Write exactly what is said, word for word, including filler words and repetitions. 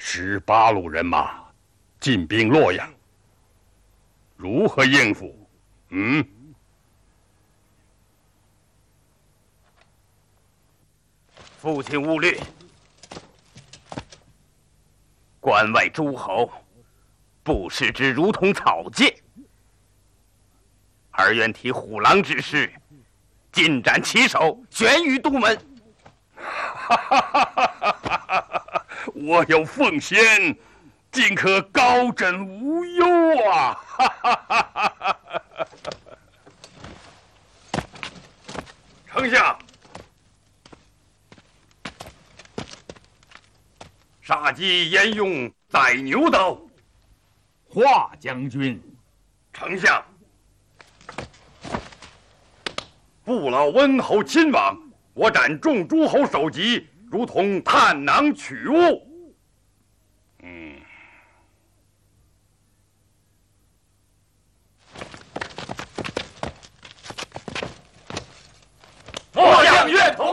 十八路人马进兵洛阳，如何应付？嗯？ 父亲勿虑，关外诸侯不视之如同草芥，儿愿提虎狼之师，尽斩其首，悬于都门。 我有奉先，尽可高枕无忧啊！丞相，杀鸡焉用宰牛刀？ 华将军， 丞相，不老温侯亲往，我斩众诸侯首级，如同探囊取物。嗯。 末将愿同。